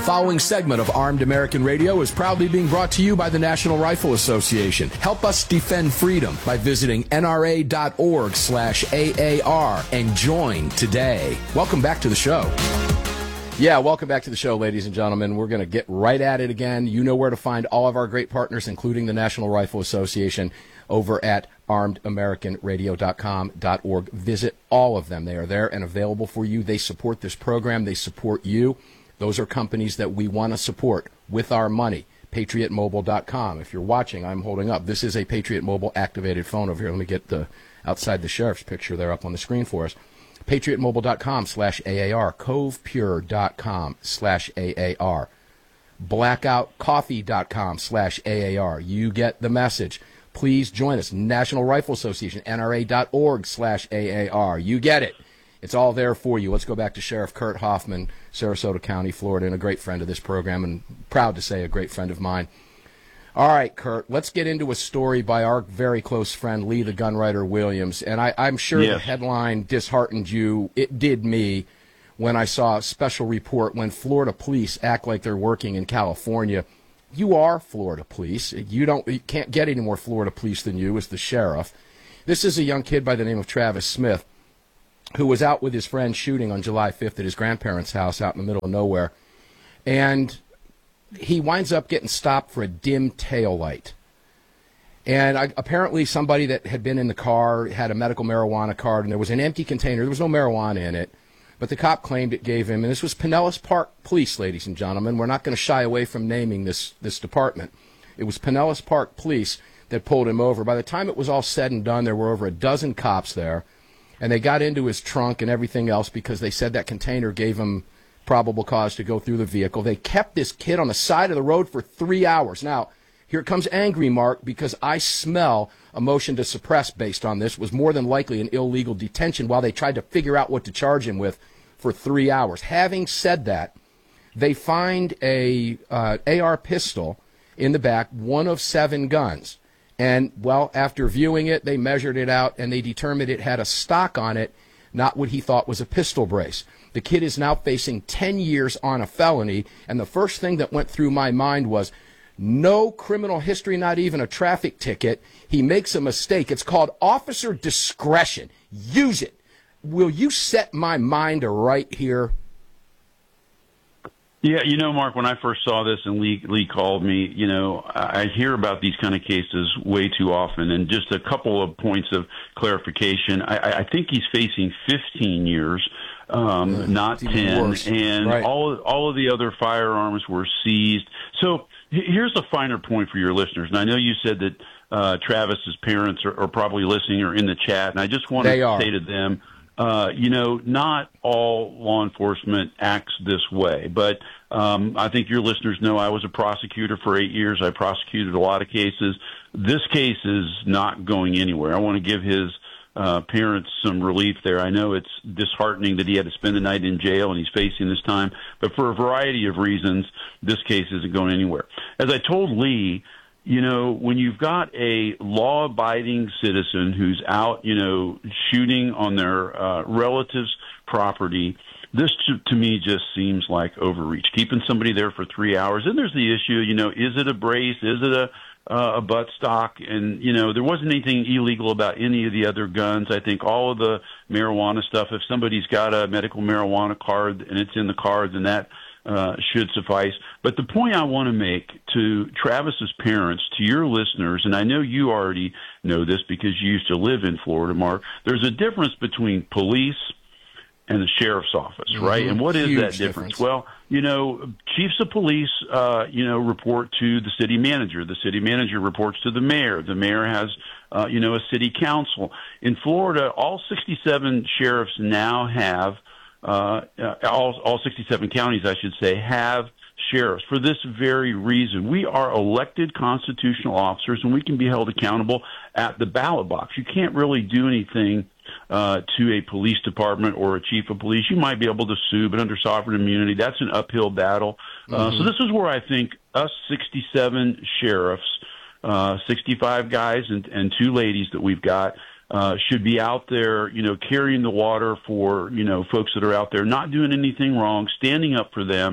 following segment of Armed American Radio is proudly being brought to you by the National Rifle Association. Help us defend freedom by visiting nra.org/AAR and join today. Welcome back to the show. Yeah, welcome back to the show, ladies and gentlemen. We're going to get right at it again. You know where to find all of our great partners, including the National Rifle Association, over at armedamericanradio.com.org. Visit all of them. They are there and available for you. They support this program. They support you. Those are companies that we want to support with our money. PatriotMobile.com. If you're watching, I'm holding up. This is a Patriot Mobile activated phone over here. Let me get the outside the sheriff's picture there up on the screen for us. PatriotMobile.com/AAR, CovePure.com/AAR, BlackoutCoffee.com/AAR. You get the message. Please join us. National Rifle Association, NRA.org/AAR. You get it. It's all there for you. Let's go back to Sheriff Kurt Hoffman, Sarasota County, Florida, and a great friend of this program, and proud to say a great friend of mine. All right, Kurt, let's get into a story by our very close friend, Lee the Gunwriter Williams. And I'm sure The headline disheartened you. It did me when I saw a special report when Florida police act like they're working in California. You are Florida police. You can't get any more Florida police than you as the sheriff. This is a young kid by the name of Travis Smith who was out with his friend shooting on July 5th at his grandparents' house out in the middle of nowhere. And he winds up getting stopped for a dim tail light. And apparently somebody that had been in the car had a medical marijuana card, and there was an empty container. There was no marijuana in it. But the cop claimed it gave him, and this was Pinellas Park Police, ladies and gentlemen. We're not going to shy away from naming this department. It was Pinellas Park Police that pulled him over. By the time it was all said and done, there were over a dozen cops there, and they got into his trunk and everything else because they said that container gave him probable cause to go through the vehicle. They kept this kid on the side of the road for 3 hours. Now, here comes angry Mark, because I smell a motion to suppress based on this. It was more than likely an illegal detention while they tried to figure out what to charge him with for 3 hours. Having said that, they find a AR pistol in the back, one of 7 guns. And, well, after viewing it, they measured it out, and they determined it had a stock on it, not what he thought was a pistol brace. The kid is now facing 10 years on a felony, and the first thing that went through my mind was, no criminal history, not even a traffic ticket. He makes a mistake. It's called officer discretion. Use it. Will you set my mind right here? Yeah, Mark, when I first saw this and Lee called me, I hear about these kind of cases way too often. And just a couple of points of clarification. I think he's facing 15 years. Not 10, worse. And right. all of the other firearms were seized. So here's a finer point for your listeners. And I know you said that Travis's parents are probably listening or in the chat, and I just want to say to them, not all law enforcement acts this way, but I think your listeners know I was a prosecutor for 8 years. I prosecuted a lot of cases. This case is not going anywhere. I want to give his parents some relief there. I know it's disheartening that he had to spend the night in jail and he's facing this time, but for a variety of reasons, this case isn't going anywhere. As I told Lee, when you've got a law-abiding citizen who's out, shooting on their relatives' property, this to me just seems like overreach. Keeping somebody there for 3 hours. Then there's the issue, is it a brace? Is it a butt stock? And, there wasn't anything illegal about any of the other guns. I think all of the marijuana stuff, if somebody's got a medical marijuana card and it's in the car, then that should suffice. But the point I want to make to Travis's parents, to your listeners, and I know you already know this because you used to live in Florida, Mark, there's a difference between police and the sheriff's office, right? And what is that difference? Well, chiefs of police, report to the city manager. The city manager reports to the mayor. The mayor has, a city council. In Florida, all 67 sheriffs now have, all 67 counties, I should say, have sheriffs for this very reason. We are elected constitutional officers, and we can be held accountable at the ballot box. You can't really do anything to a police department or a chief of police. You might be able to sue, but under sovereign immunity, that's an uphill battle. So this is where I think us 67 sheriffs, 65 guys and 2 ladies that we've got, should be out there, carrying the water for, folks that are out there not doing anything wrong, standing up for them,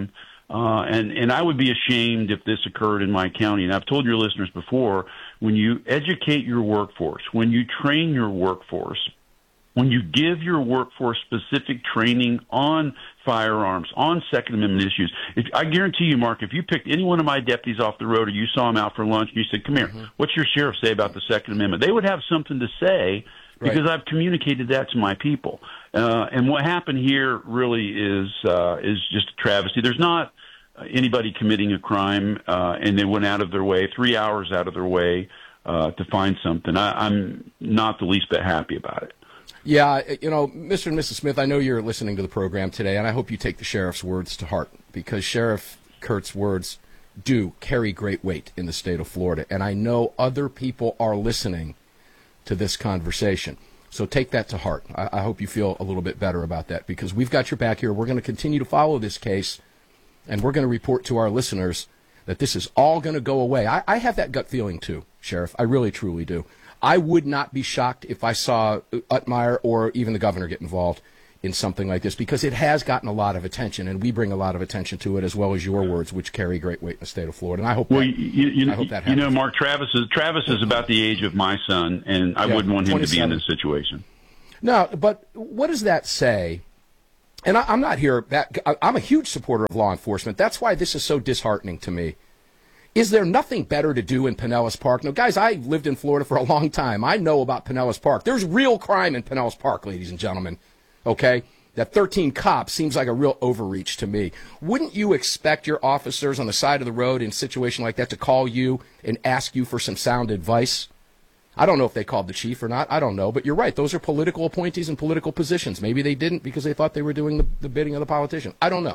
And I would be ashamed if this occurred in my county. And I've told your listeners before, when you educate your workforce, when you train your workforce, when you give your workforce specific training on firearms, on Second Amendment issues, I guarantee you, Mark, if you picked any one of my deputies off the road or you saw him out for lunch and you said, come here, what's your sheriff say about the Second Amendment? They would have something to say because I've communicated that to my people. And what happened here really is just a travesty. There's not anybody committing a crime, and they went out of their way, 3 hours out of their way, to find something. I'm not the least bit happy about it. Yeah, Mr. and Mrs. Smith, I know you're listening to the program today, and I hope you take the sheriff's words to heart, because Sheriff Curt's words do carry great weight in the state of Florida, and I know other people are listening to this conversation. So take that to heart. I hope you feel a little bit better about that, because we've got your back here. We're going to continue to follow this case, and we're going to report to our listeners that this is all going to go away. I have that gut feeling too, Sheriff. I really, truly do. I would not be shocked if I saw Utmeyer or even the governor get involved in something like this, because it has gotten a lot of attention, and we bring a lot of attention to it, as well as your words, which carry great weight in the state of Florida. And I hope I hope that happens. Mark, Travis is about the age of my son, and I wouldn't want him to be in this situation. No, but what does that say? And I'm not here. I'm a huge supporter of law enforcement. That's why this is so disheartening to me. Is there nothing better to do in Pinellas Park? No, guys, I lived in Florida for a long time. I know about Pinellas Park. There's real crime in Pinellas Park, ladies and gentlemen. Okay? That 13 cops seems like a real overreach to me. Wouldn't you expect your officers on the side of the road in a situation like that to call you and ask you for some sound advice? I don't know if they called the chief or not. I don't know. But you're right. Those are political appointees and political positions. Maybe they didn't because they thought they were doing the bidding of the politician. I don't know.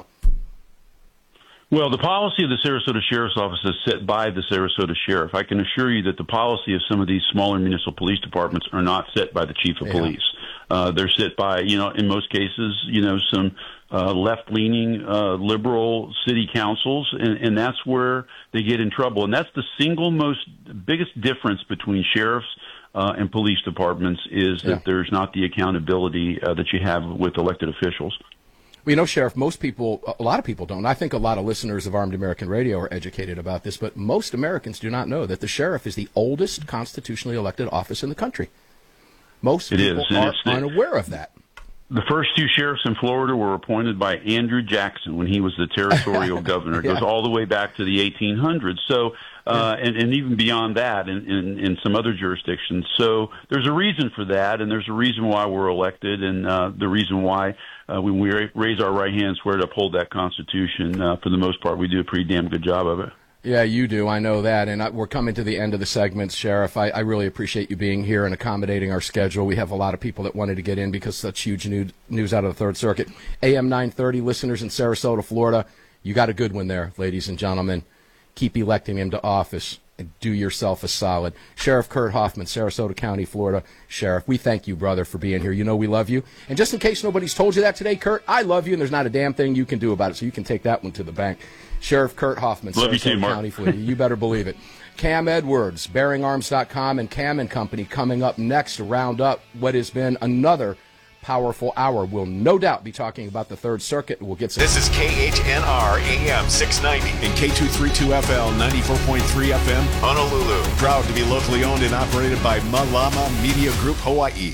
Well, the policy of the Sarasota Sheriff's Office is set by the Sarasota Sheriff. I can assure you that the policy of some of these smaller municipal police departments are not set by the chief of police. They're set by, in most cases, some left-leaning liberal city councils, and that's where they get in trouble. And that's the single biggest difference between sheriffs and police departments is that there's not the accountability that you have with elected officials. Well, Sheriff, a lot of people don't. I think a lot of listeners of Armed American Radio are educated about this, but most Americans do not know that the sheriff is the oldest constitutionally elected office in the country. Most people are unaware of that. The first two sheriffs in Florida were appointed by Andrew Jackson when he was the territorial governor. It goes all the way back to the 1800s. So, and even beyond that in some other jurisdictions. So there's a reason for that, and there's a reason why we're elected, and the reason why when we raise our right hand, swear to uphold that Constitution, for the most part, we do a pretty damn good job of it. Yeah, you do. I know that. And we're coming to the end of the segments, Sheriff. I really appreciate you being here and accommodating our schedule. We have a lot of people that wanted to get in because such huge news out of the Third Circuit. AM 930 listeners in Sarasota, Florida, you got a good one there, ladies and gentlemen. Keep electing him to office and do yourself a solid. Sheriff Curt Hoffman, Sarasota County, Florida. Sheriff, we thank you, brother, for being here. You know we love you. And just in case nobody's told you that today, Curt, I love you, and there's not a damn thing you can do about it, so you can take that one to the bank. Sheriff Curt Hoffman, Sarasota County, Florida. You better believe it. Cam Edwards, BearingArms.com, and Cam & Company coming up next to round up what has been another powerful hour. We'll no doubt be talking about the Third Circuit. We'll get some. This is KHNR AM 690 and K232FL 94.3 FM Honolulu. Proud to be locally owned and operated by Malama Media Group Hawaii.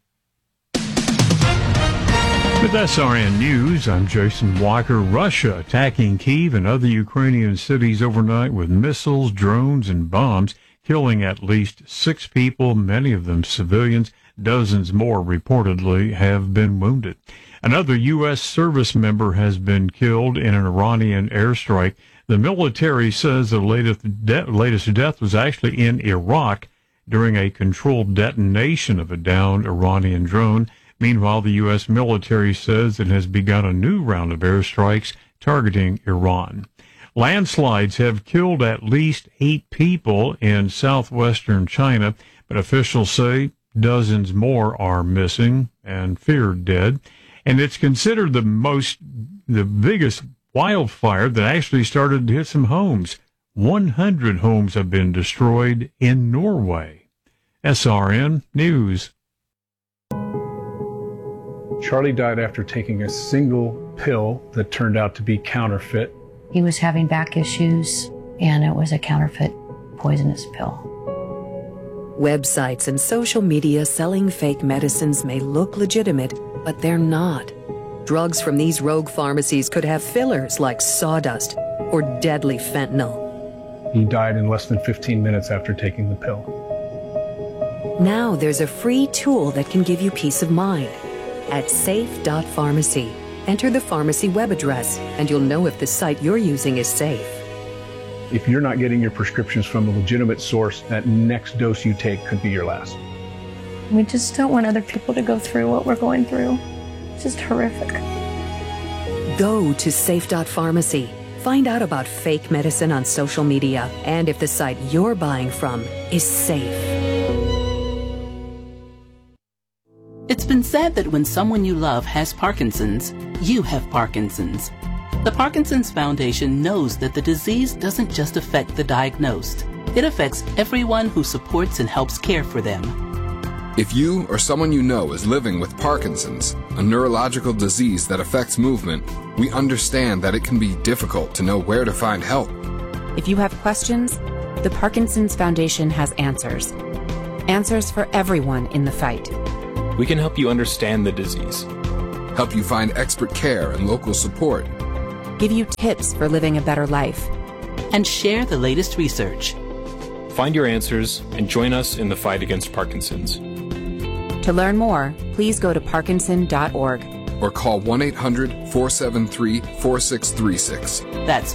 With SRN News, I'm Jason Walker. Russia attacking Kyiv and other Ukrainian cities overnight with missiles, drones, and bombs, killing at least 6 people, many of them civilians. Dozens more reportedly have been wounded. Another U.S. service member has been killed in an Iranian airstrike. The military says the latest death was actually in Iraq during a controlled detonation of a downed Iranian drone. Meanwhile, the U.S. military says it has begun a new round of airstrikes targeting Iran. Landslides have killed at least 8 people in southwestern China, but officials say dozens more are missing and feared dead. And it's considered the biggest wildfire that actually started to hit some homes. 100 homes have been destroyed in Norway. SRN News. Charlie died after taking a single pill that turned out to be counterfeit. He was having back issues, and it was a counterfeit poisonous pill. Websites and social media selling fake medicines may look legitimate, but they're not. Drugs from these rogue pharmacies could have fillers like sawdust or deadly fentanyl. He died in less than 15 minutes after taking the pill. Now there's a free tool that can give you peace of mind. At safe.pharmacy, enter the pharmacy web address, and you'll know if the site you're using is safe. If you're not getting your prescriptions from a legitimate source, that next dose you take could be your last. We just don't want other people to go through what we're going through. It's just horrific. Go to safe.pharmacy. Find out about fake medicine on social media and if the site you're buying from is safe. It's been said that when someone you love has Parkinson's, you have Parkinson's. The Parkinson's Foundation knows that the disease doesn't just affect the diagnosed. It affects everyone who supports and helps care for them. If you or someone you know is living with Parkinson's, a neurological disease that affects movement, we understand that it can be difficult to know where to find help. If you have questions, the Parkinson's Foundation has answers. Answers for everyone in the fight. We can help you understand the disease, help you find expert care and local support, give you tips for living a better life, and share the latest research. Find your answers and join us in the fight against Parkinson's. To learn more, please go to parkinson.org or call 1-800-473-4636. That's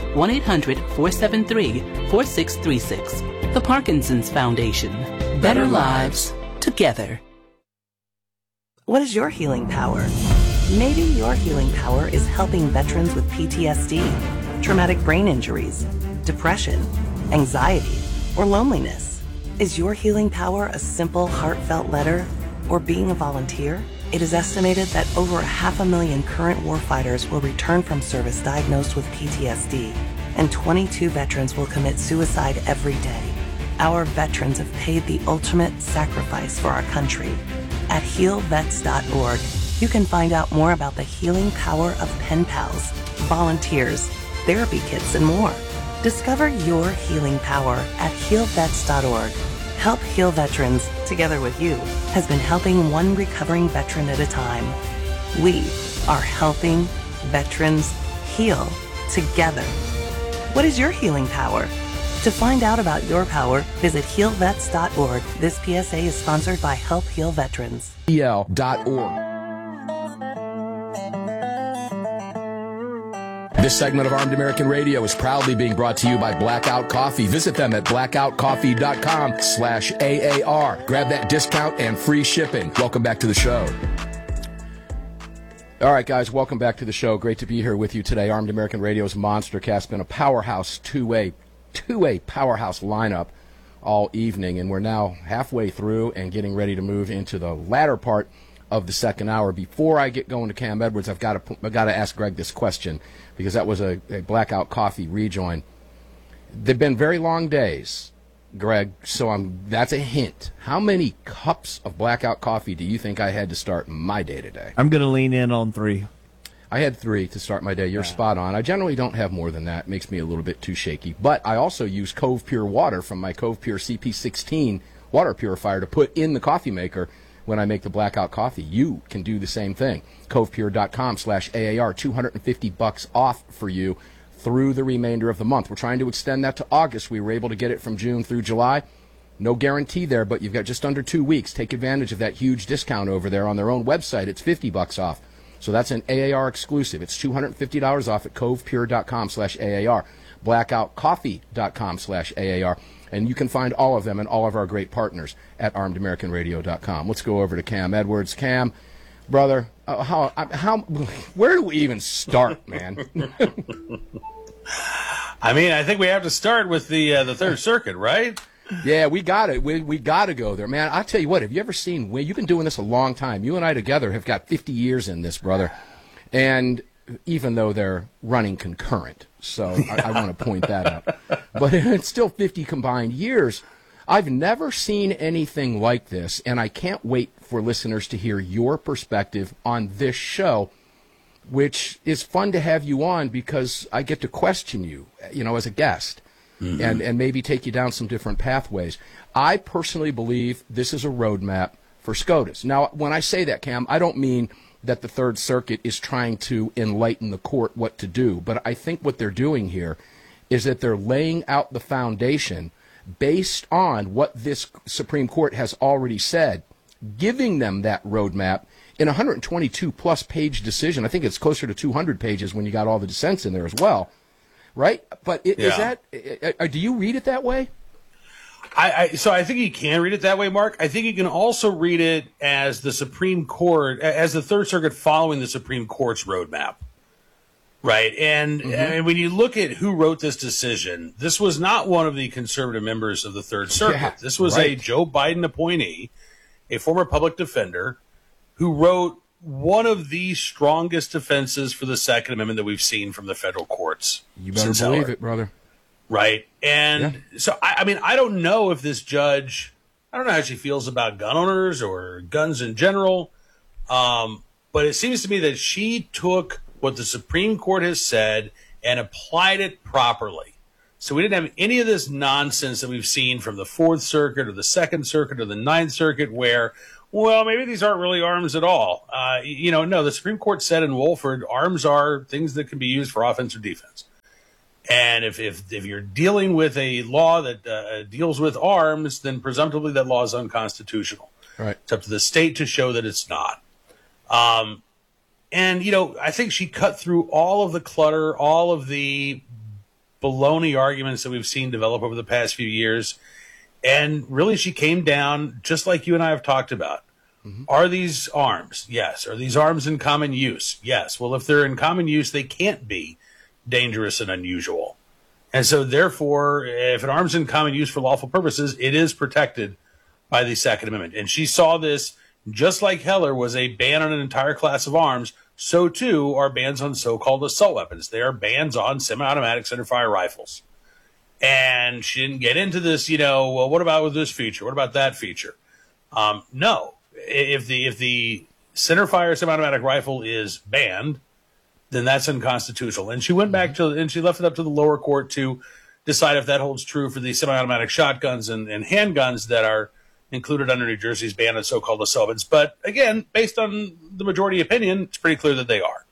1-800-473-4636. The Parkinson's Foundation. Better lives together. What is your healing power? Maybe your healing power is helping veterans with PTSD, traumatic brain injuries, depression, anxiety, or loneliness. Is your healing power a simple, heartfelt letter or being a volunteer? It is estimated that over 500,000 current warfighters will return from service diagnosed with PTSD, and 22 veterans will commit suicide every day. Our veterans have paid the ultimate sacrifice for our country. At healvets.org, you can find out more about the healing power of pen pals, volunteers, therapy kits, and more. Discover your healing power at healvets.org. Help Heal Veterans, together with you, has been helping one recovering veteran at a time. We are helping veterans heal together. What is your healing power? To find out about your power, visit healvets.org. This PSA is sponsored by Help Heal Veterans. EL.org. This segment of Armed American Radio is proudly being brought to you by Blackout Coffee. Visit them at blackoutcoffee.com/AAR. Grab that discount and free shipping. Welcome back to the show. All right, guys, welcome back to the show. Great to be here with you today. Armed American Radio's Monstercast been a powerhouse two-way powerhouse lineup all evening, and we're now halfway through and getting ready to move into the latter part of the second hour. Before I get going to Cam Edwards, I've got to ask Greg this question, because that was a Blackout Coffee rejoin. They've been very long days, Greg, so that's a hint. How many cups of Blackout Coffee do you think I had to start my day today? I'm going to lean in on 3. I had 3 to start my day. You're spot on. I generally don't have more than that. It makes me a little bit too shaky. But I also use Cove Pure water from my Cove Pure CP16 water purifier to put in the coffee maker when I make the Blackout Coffee. You can do the same thing. CovePure.com/AAR, $250 off for you through the remainder of the month. We're trying to extend that to August. We were able to get it from June through July. No guarantee there, but you've got just under 2 weeks. Take advantage of that huge discount over there on their own website. It's $50 off. So that's an AAR exclusive. It's $250 off at CovePure.com/AAR, BlackoutCoffee.com/AAR. And you can find all of them and all of our great partners at ArmedAmericanRadio.com. Let's go over to Cam Edwards. Cam, brother, where do we even start, man? I mean, I think we have to start with the Third Circuit, right? Yeah, we got it. We got to go there, man. I tell you what, have you ever seen? You've been doing this a long time. You and I together have got 50 years in this, brother. And even though they're running concurrent, so I want to point that out. But it's still 50 combined years. I've never seen anything like this, and I can't wait for listeners to hear your perspective on this show which is fun to have you on because I get to question you, as a guest, and maybe take you down some different pathways. I personally believe this is a roadmap for SCOTUS. Now, when I say that, Cam, I don't mean that the Third Circuit is trying to enlighten the court what to do, but I think what they're doing here is that they're laying out the foundation based on what this Supreme Court has already said, giving them that roadmap in a 122-plus page decision. I think it's closer to 200 pages when you got all the dissents in there as well, right? But is that? Do you read it that way? So I think you can read it that way, Mark. I think you can also read it as the Supreme Court, as the Third Circuit following the Supreme Court's roadmap, right? And when you look at who wrote this decision, this was not one of the conservative members of the Third Circuit. Yeah, this was a Joe Biden appointee, a former public defender, who wrote one of the strongest defenses for the Second Amendment that we've seen from the federal courts. You better believe it, brother. Right. And so, I mean, I don't know if this judge, I don't know how she feels about gun owners or guns in general. But it seems to me that she took what the Supreme Court has said and applied it properly. So we didn't have any of this nonsense that we've seen from the Fourth Circuit or the Second Circuit or the Ninth Circuit where, well, maybe these aren't really arms at all. No, the Supreme Court said in Wolford, arms are things that can be used for offense or defense. And if you're dealing with a law that deals with arms, then presumptively that law is unconstitutional. Right. It's up to the state to show that it's not. I think she cut through all of the clutter, all of the baloney arguments that we've seen develop over the past few years. And really she came down just like you and I have talked about. Are these arms? Yes. Are these arms in common use? Yes. Well, if they're in common use, they can't be dangerous and unusual. And so therefore, if an arm's in common use for lawful purposes, it is protected by the Second Amendment. And she saw this just like Heller was a ban on an entire class of arms. So too are bans on so-called assault weapons. They are bans on semi-automatic centerfire rifles. And she didn't get into this, well, what about with this feature? What about that feature? No. If the centerfire semi-automatic rifle is banned, then that's unconstitutional. And she went back and she left it up to the lower court to decide if that holds true for the semi-automatic shotguns and handguns that are included under New Jersey's ban on so-called assault weapons. But again, based on the majority opinion, it's pretty clear that they are.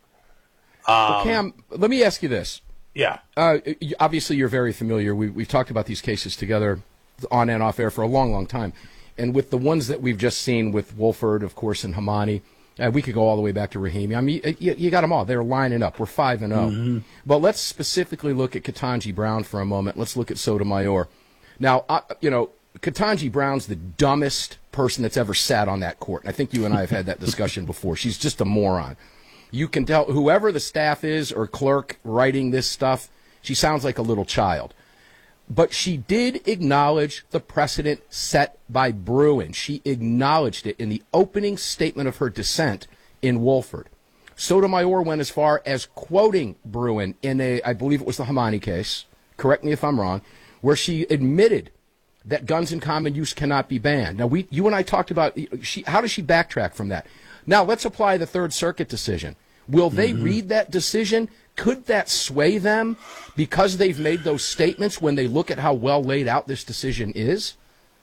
Cam, let me ask you this. Yeah. Obviously, you're very familiar. We've talked about these cases together on and off air for a long, long time. And with the ones that we've just seen with Wolford, of course, and Hamani, we could go all the way back to Rahimi. I mean, you got them all. They're lining up. We're 5-0. But let's specifically look at Ketanji Brown for a moment. Let's look at Sotomayor. Now, Ketanji Brown's the dumbest person that's ever sat on that court. And I think you and I have had that discussion before. She's just a moron. You can tell whoever the staff is or clerk writing this stuff, she sounds like a little child. But she did acknowledge the precedent set by Bruen. She acknowledged it in the opening statement of her dissent in Wolford. Sotomayor went as far as quoting Bruen in I believe it was the Hamani case, correct me if I'm wrong, where she admitted that guns in common use cannot be banned. Now, you and I talked about how does she backtrack from that? Now, let's apply the Third Circuit decision. Will they read that decision? Could that sway them because they've made those statements when they look at how well laid out this decision is?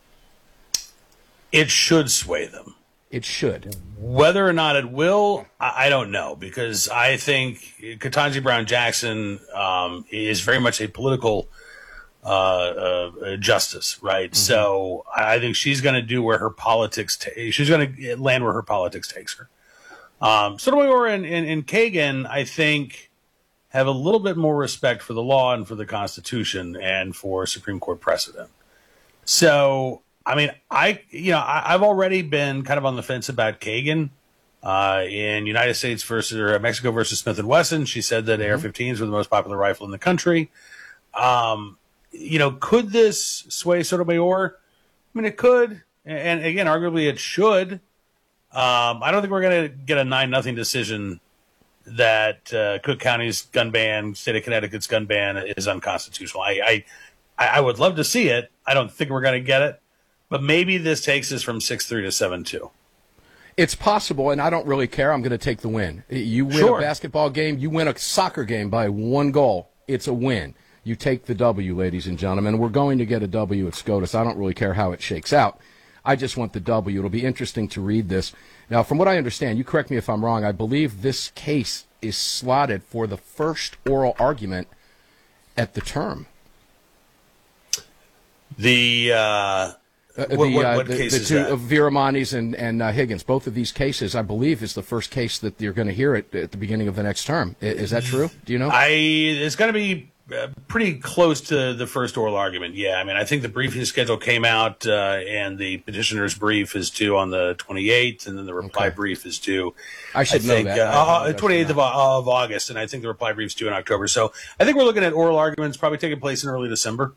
It should sway them. It should. Whether or not it will, I don't know, because I think Ketanji Brown Jackson is very much a political justice, right? So I think she's going to do where her politics she's going to land where her politics takes her. Sotomayor and Kagan, I think, have a little bit more respect for the law and for the Constitution and for Supreme Court precedent. So, I mean, I've already been kind of on the fence about Kagan in United States Mexico versus Smith & Wesson. She said that AR-15s were the most popular rifle in the country. Could this sway Sotomayor? I mean, it could, and again, arguably it should. I don't think we're going to get a 9-0 decision that Cook County's gun ban, state of Connecticut's gun ban is unconstitutional. I would love to see it. I don't think we're going to get it, but maybe this takes us from 6-3 to 7-2. It's possible, and I don't really care. I'm going to take the win. You win a basketball game, you win a soccer game by 1 goal. It's a win. You take the W, ladies and gentlemen. We're going to get a W at SCOTUS. I don't really care how it shakes out. I just want the W. It'll be interesting to read this. Now, from what I understand, you correct me if I'm wrong, I believe this case is slotted for the first oral argument at the term. What case is that? Viramanis and Higgins. Both of these cases, I believe, is the first case that you're going to hear at the beginning of the next term. Is that true? Do you know? It's going to be pretty close to the first oral argument. Yeah, I mean, I think the briefing schedule came out, and the petitioner's brief is due on the 28th, and then the reply brief is due. I should know that. 28th of August, and I think the reply brief is due in October. So I think we're looking at oral arguments probably taking place in early December.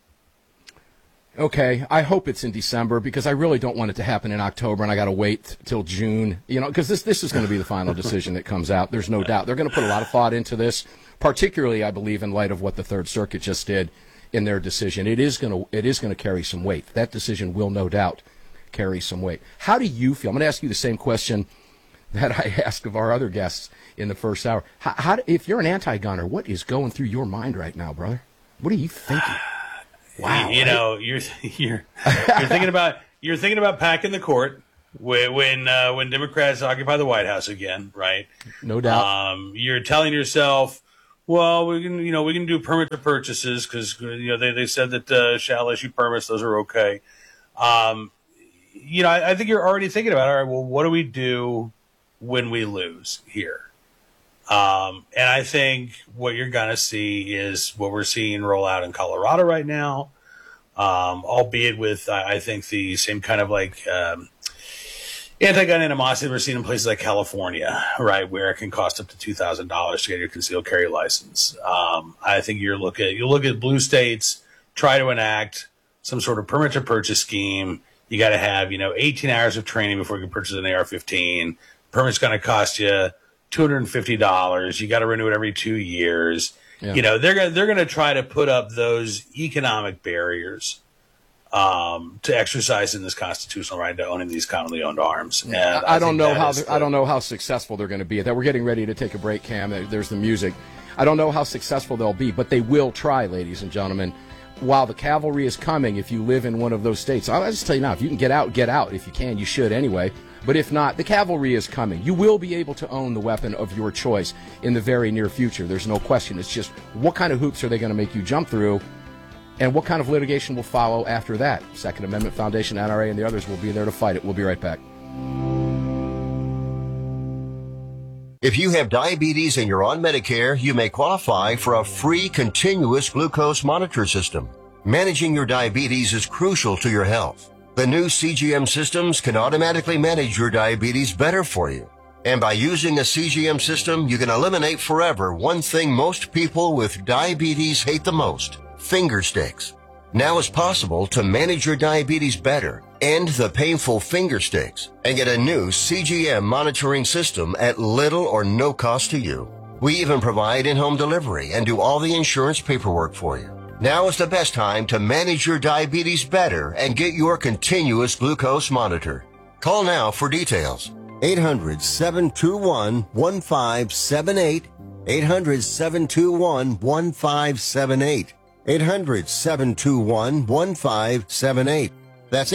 Okay, I hope it's in December because I really don't want it to happen in October, and I got to wait till June. Because this is going to be the final decision that comes out. There's no doubt they're going to put a lot of thought into this, particularly I believe in light of what the Third Circuit just did in their decision. It is going to carry some weight. That decision will no doubt carry some weight. How do you feel? I'm going to ask you the same question that I asked of our other guests in the first hour. If you're an anti-gunner, what is going through your mind right now, brother? What are you thinking? Wow, you're thinking about packing the court when Democrats occupy the White House again, right? No doubt. You're telling yourself, well, we can do permit to purchases because they said that shall issue permits, those are okay. I think you're already thinking about, all right, well, what do we do when we lose here? And I think what you're going to see is what we're seeing roll out in Colorado right now, albeit with, I think, the same kind of anti-gun animosity we're seeing in places like California, right, where it can cost up to $2,000 to get your concealed carry license. I think you look at blue states, try to enact some sort of permit to purchase scheme. You got to have 18 hours of training before you can purchase an AR-15. Permit's going to cost you $250. You got to renew it every 2 years. Yeah. They're going to try to put up those economic barriers to exercising this constitutional right to owning these commonly owned arms. And I don't know how successful they're going to be at that. We're getting ready to take a break, Cam. There's the music. I don't know how successful they'll be, but they will try, ladies and gentlemen. While the cavalry is coming, if you live in one of those states, I'll just tell you now, if you can get out. If you can, you should anyway. But if not, the cavalry is coming. You will be able to own the weapon of your choice in the very near future. There's no question. It's just what kind of hoops are they going to make you jump through, and what kind of litigation will follow after that. Second Amendment Foundation, NRA, and the others will be there to fight it. We'll be right back. If you have diabetes and you're on Medicare, you may qualify for a free continuous glucose monitor system. Managing your diabetes is crucial to your health. The new CGM systems can automatically manage your diabetes better for you. And by using a CGM system, you can eliminate forever one thing most people with diabetes hate the most: finger sticks. Now it's possible to manage your diabetes better, end the painful finger sticks, and get a new CGM monitoring system at little or no cost to you. We even provide in-home delivery and do all the insurance paperwork for you. Now is the best time to manage your diabetes better and get your continuous glucose monitor. Call now for details. 800-721-1578. 800-721-1578. 800-721-1578. That's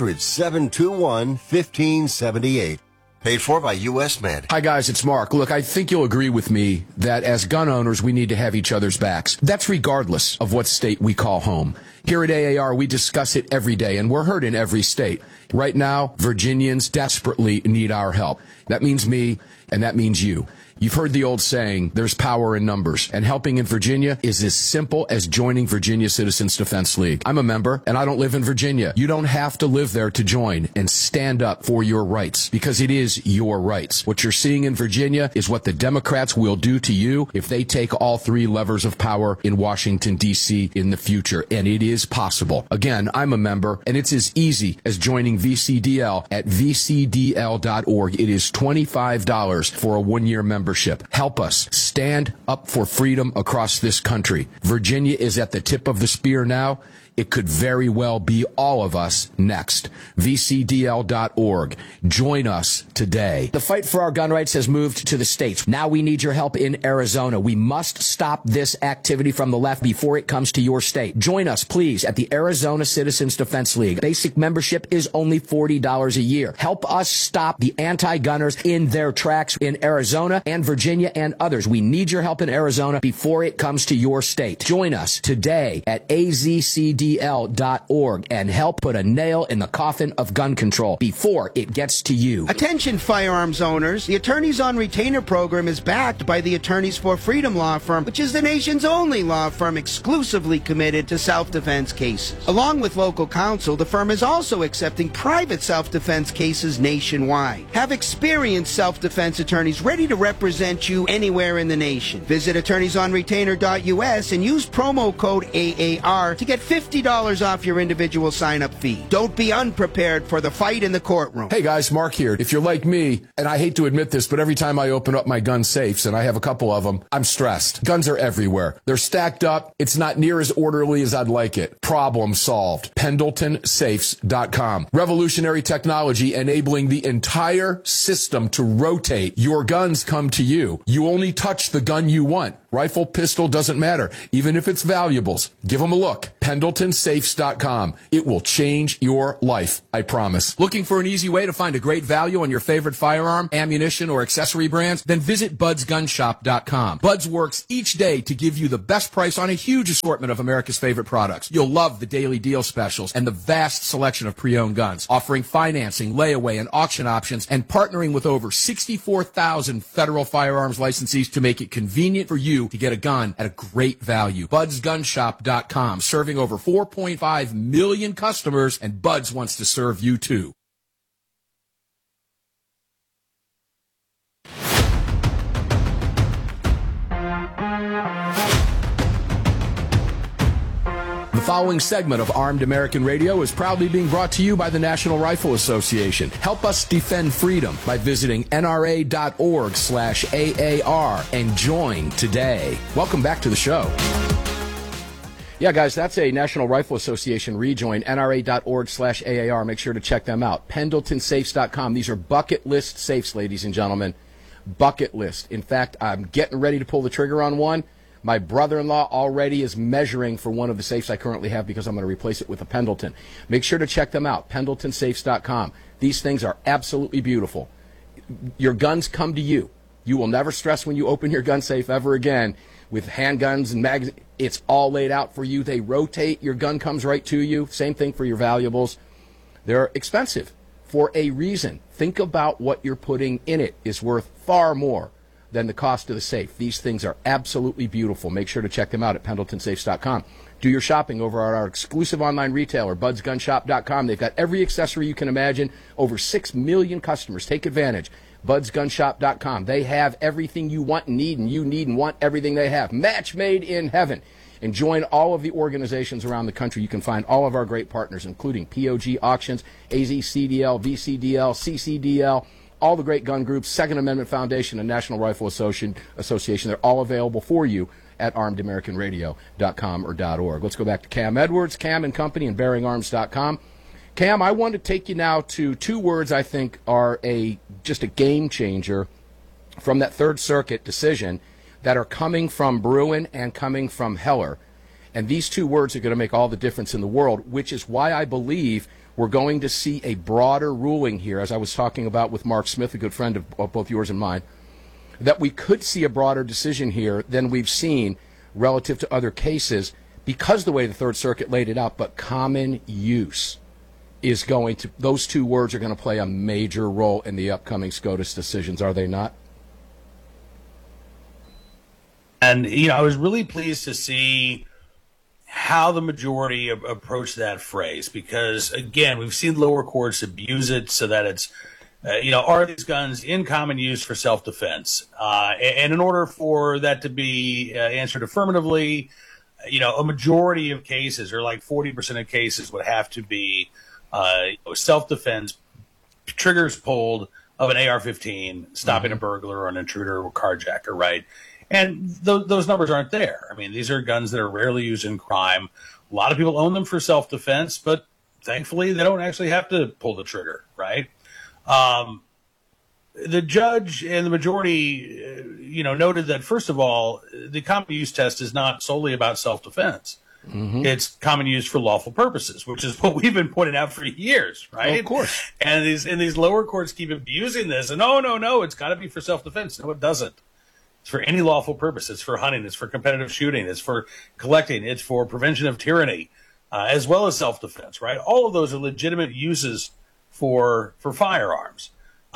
800-721-1578. Paid for by U.S. Med. Hi, guys, it's Mark. Look, I think you'll agree with me that as gun owners, we need to have each other's backs. That's regardless of what state we call home. Here at AAR, we discuss it every day, and we're heard in every state. Right now, Virginians desperately need our help. That means me, and that means you. You've heard the old saying, there's power in numbers, and helping in Virginia is as simple as joining Virginia Citizens Defense League. I'm a member, and I don't live in Virginia. You don't have to live there to join and stand up for your rights, because it is your rights. What you're seeing in Virginia is what the Democrats will do to you if they take all three levers of power in Washington, D.C. in the future, and it is possible. Again, I'm a member, and it's as easy as joining VCDL at vcdl.org. It is $25 for a one-year membership. Help us stand up for freedom across this country. Virginia is at the tip of the spear now. it could very well be all of us next. VCDL.org. Join us today. The fight for our gun rights has moved to the states. Now we need your help in Arizona. We must stop this activity from the left before it comes to your state. Join us, please, at the Arizona Citizens Defense League. Basic membership is only $40 a year. Help us stop the anti-gunners in their tracks in Arizona and Virginia and others. We need your help in Arizona before it comes to your state. Join us today at azcdl.org and help put a nail in the coffin of gun control before it gets to you. Attention firearms owners. The Attorneys on Retainer program is backed by the Attorneys for Freedom law firm, which is the nation's only law firm exclusively committed to self-defense cases. Along with local counsel, the firm is also accepting private self-defense cases nationwide. Have experienced self-defense attorneys ready to represent you anywhere in the nation. Visit attorneysonretainer.us and use promo code AAR to get $50 off your individual sign-up fee. Don't be unprepared for the fight in the courtroom. Hey guys, Mark here. If you're like me, and I hate to admit this, but every time I open up my gun safes, and I have a couple of them, I'm stressed. Guns are everywhere. They're stacked up. It's not near as orderly as I'd like it. Problem solved. PendletonSafes.com. Revolutionary technology enabling the entire system to rotate. Your guns come to you. You only touch the gun you want. Rifle, pistol, doesn't matter. Even if it's valuables, give them a look. PendletonSafes.com. It will change your life, I promise. Looking for an easy way to find a great value on your favorite firearm, ammunition, or accessory brands? Then visit BudsGunShop.com. Buds works each day to give you the best price on a huge assortment of America's favorite products. You'll love the daily deal specials and the vast selection of pre-owned guns, offering financing, layaway, and auction options, and partnering with over 64,000 federal firearms licensees to make it convenient for you to get a gun at a great value. BudsGunShop.com, serving over 4.5 million customers, and Buds wants to serve you too. The following segment of Armed American Radio is proudly being brought to you by the National Rifle Association. Help us defend freedom by visiting nra.org/AAR and join today. Welcome back to the show. Yeah, guys, that's a National Rifle Association rejoin, nra.org/AAR. Make sure to check them out. PendletonSafes.com. These are bucket list safes, ladies and gentlemen. Bucket list. In fact, I'm getting ready to pull the trigger on one. My brother-in-law already is measuring for one of the safes I currently have because I'm going to replace it with a Pendleton. Make sure to check them out, PendletonSafes.com. These things are absolutely beautiful. Your guns come to you. You will never stress when you open your gun safe ever again with handguns and magazines. It's all laid out for you. They rotate. Your gun comes right to you. Same thing for your valuables. They're expensive for a reason. Think about what you're putting in it is worth far more than the cost of the safe. These things are absolutely beautiful. Make sure to check them out at PendletonSafes.com. Do your shopping over at our exclusive online retailer, BudsGunShop.com. They've got every accessory you can imagine. Over 6 million customers. Take advantage. BudsGunShop.com. They have everything you want and need, and you need and want everything they have. Match made in heaven. And join all of the organizations around the country. You can find all of our great partners, including POG Auctions, AZCDL, VCDL, CCDL, all the great gun groups, Second Amendment Foundation, and National Rifle Association. They're all available for you at armedamericanradio.com or .org. Let's go back to Cam Edwards, Cam and Company, and BearingArms.com. Cam, I want to take you now to two words I think are just a game changer from that Third Circuit decision that are coming from Bruen and coming from Heller. And these two words are going to make all the difference in the world, which is why I believe we're going to see a broader ruling here, as I was talking about with Mark Smith, a good friend of both yours and mine, that we could see a broader decision here than we've seen relative to other cases because the way the Third Circuit laid it out. But common use is going to, those two words are going to play a major role in the upcoming SCOTUS decisions, are they not? And, I was really pleased to see how the majority approached that phrase, because, again, we've seen lower courts abuse it so that it's, are these guns in common use for self-defense? And in order for that to be answered affirmatively, a majority of cases, or like 40% of cases, would have to be self-defense, triggers pulled of an AR-15, stopping a burglar or an intruder or carjacker, right? And those numbers aren't there. I mean, these are guns that are rarely used in crime. A lot of people own them for self-defense, but thankfully they don't actually have to pull the trigger, right? The judge and the majority, noted that, first of all, the common use test is not solely about self-defense. Mm-hmm. It's common use for lawful purposes, which is what we've been pointing out for years, right? Of course. And these lower courts keep abusing this. And no, it's got to be for self-defense. No, it doesn't. It's for any lawful purpose. It's for hunting. It's for competitive shooting. It's for collecting. It's for prevention of tyranny, as well as self-defense, right? All of those are legitimate uses for firearms.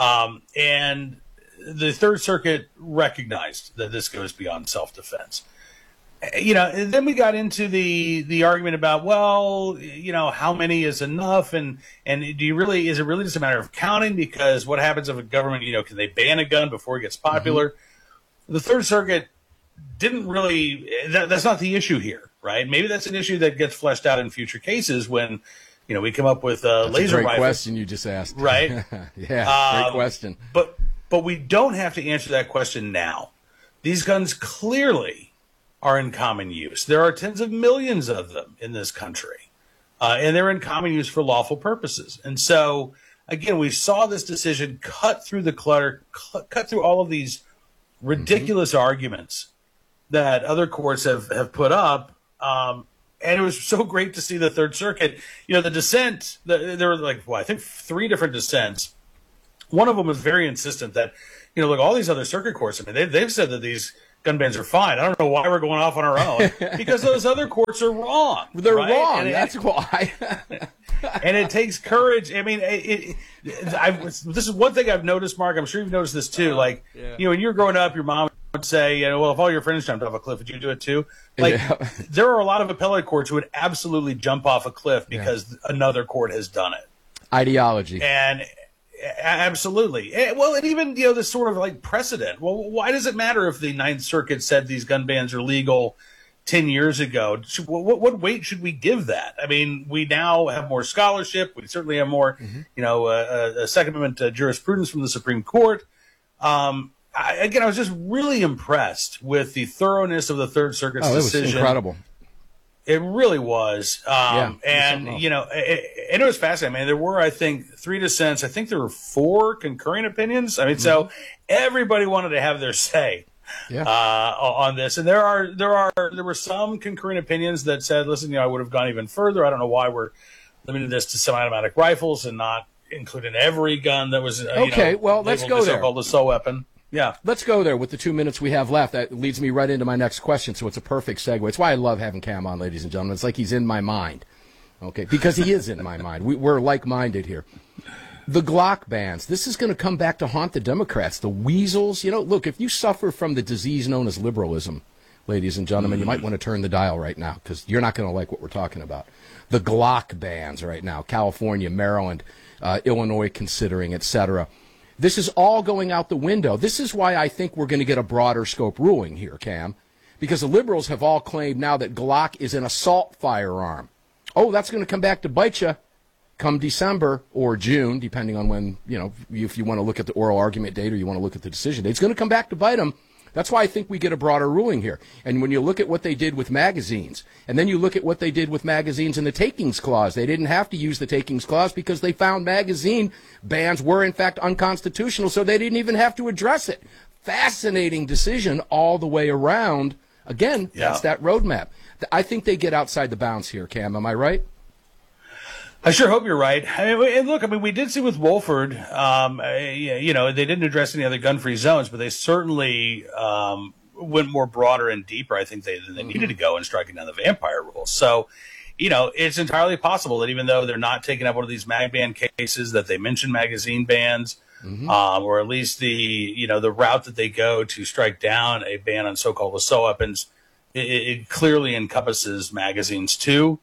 And the Third Circuit recognized that this goes beyond self-defense. And then we got into the argument about, how many is enough, and is it really just a matter of counting? Because what happens if a government, can they ban a gun before it gets popular? Mm-hmm. The Third Circuit didn't really. That's not the issue here, right? Maybe that's an issue that gets fleshed out in future cases when, we come up with laser great rifles. Question you just asked, right? Yeah, great question. But we don't have to answer that question now. These guns clearly are in common use. There are tens of millions of them in this country, and they're in common use for lawful purposes. And so, again, we saw this decision cut through the clutter, cut through all of these ridiculous arguments that other courts have put up. And it was so great to see the Third Circuit. The dissent, there were I think 3 different dissents. One of them was very insistent that, all these other circuit courts, they've said that these gun bans are fine. I don't know why we're going off on our own, because those other courts are wrong. They're right? wrong. That's why. And it takes courage. This is one thing I've noticed, Mark. I'm sure you've noticed this too. When you were growing up, your mom would say, if all your friends jumped off a cliff, would you do it too? There are a lot of appellate courts who would absolutely jump off a cliff because another court has done it. Ideology. And absolutely. And even, this sort of precedent. Well, why does it matter if the Ninth Circuit said these gun bans are legal 10 years ago? What weight should we give that? We now have more scholarship. We certainly have more, Second Amendment jurisprudence from the Supreme Court. I was just really impressed with the thoroughness of the Third Circuit's decision. It was incredible. It really was. It was fascinating. There were, I think, 3 dissents. I think there were 4 concurring opinions. So everybody wanted to have their say on this. And there were some concurring opinions that said, listen, I would have gone even further. I don't know why we're limiting this to semi-automatic rifles and not including every gun that was, let's go there. So-called assault weapon. Yeah. Let's go there with the 2 minutes we have left. That leads me right into my next question, so it's a perfect segue. It's why I love having Cam on, ladies and gentlemen. It's like he's in my mind, because he is in my mind. We're like-minded here. The Glock bans, this is going to come back to haunt the Democrats, the weasels. Look, if you suffer from the disease known as liberalism, ladies and gentlemen, you might want to turn the dial right now, because you're not going to like what we're talking about. The Glock bans right now, California, Maryland, Illinois considering, etc. This is all going out the window. This is why I think we're going to get a broader scope ruling here, Cam, because the liberals have all claimed now that Glock is an assault firearm. Oh, that's going to come back to bite you come December or June, depending on when, if you want to look at the oral argument date or you want to look at the decision date. It's going to come back to bite them. That's why I think we get a broader ruling here. And when you look at what they did with magazines, and then you look at what they did with magazines in the takings clause, they didn't have to use the takings clause because they found magazine bans were, in fact, unconstitutional, so they didn't even have to address it. Fascinating decision all the way around. Again, that's that roadmap. I think they get outside the bounds here, Cam. Am I right? I sure hope you're right. We did see with Wolford, they didn't address any other gun-free zones, but they certainly went more broader and deeper, I think, than they needed to go in striking down the vampire rules. So, it's entirely possible that even though they're not taking up one of these mag ban cases, that they mention magazine bans, or at least the route that they go to strike down a ban on so-called assault weapons, it clearly encompasses magazines too.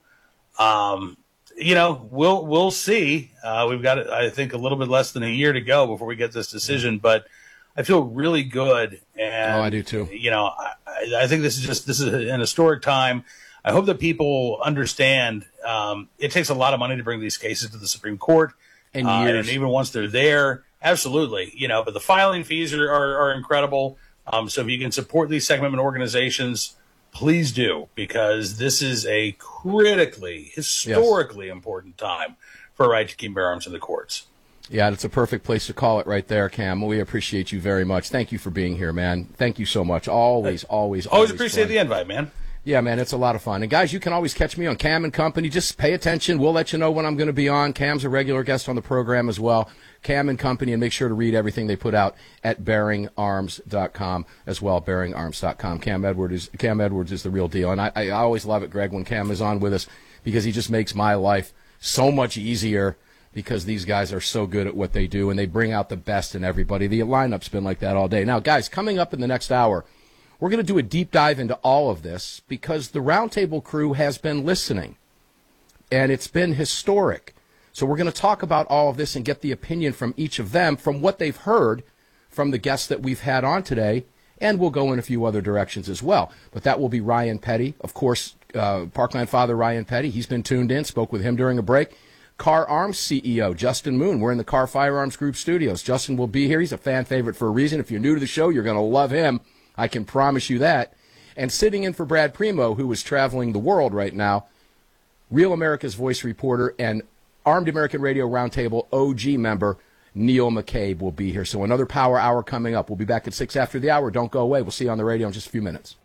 We'll see. We've got, I think, a little bit less than a year to go before we get this decision, but I feel really good. And, I do too. I think this is an historic time. I hope that people understand it takes a lot of money to bring these cases to the Supreme Court. And even once they're there, absolutely. But the filing fees are incredible. So if you can support these Second Amendment organizations, please do, because this is a critically, historically important time for a right to keep bear arms in the courts. Yeah, that's a perfect place to call it right there, Cam. We appreciate you very much. Thank you for being here, man. Thank you so much. Always Appreciate fun. The invite, man. Yeah, man, it's a lot of fun. And, guys, you can always catch me on Cam and Company. Just pay attention. We'll let you know when I'm going to be on. Cam's a regular guest on the program as well. Cam and Company, and make sure to read everything they put out at bearingarms.com as well, bearingarms.com. Cam Edwards is the real deal. And I always love it, Greg, when Cam is on with us, because he just makes my life so much easier, because these guys are so good at what they do, and they bring out the best in everybody. The lineup's been like that all day. Now, guys, coming up in the next hour, we're going to do a deep dive into all of this, because the Roundtable crew has been listening, and it's been historic. So we're going to talk about all of this and get the opinion from each of them, from what they've heard from the guests that we've had on today, and we'll go in a few other directions as well. But that will be Ryan Petty, of course, Parkland father Ryan Petty. He's been tuned in, spoke with him during a break. Car Arms CEO Justin Moon. We're in the Car Firearms Group studios. Justin will be here. He's a fan favorite for a reason. If you're new to the show, you're going to love him. I can promise you that. And sitting in for Brad Primo, who is traveling the world right now, Real America's Voice reporter and Armed American Radio Roundtable OG member Neil McCabe will be here. So another Power Hour coming up. We'll be back at 6 after the hour. Don't go away. We'll see you on the radio in just a few minutes.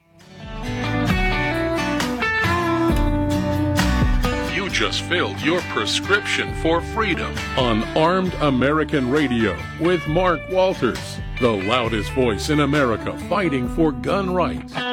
You just filled your prescription for freedom on Armed American Radio with Mark Walters, the loudest voice in America fighting for gun rights.